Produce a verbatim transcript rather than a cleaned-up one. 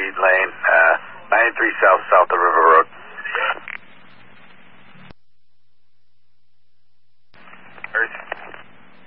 Lane, uh, ninety-three South, south of River Road.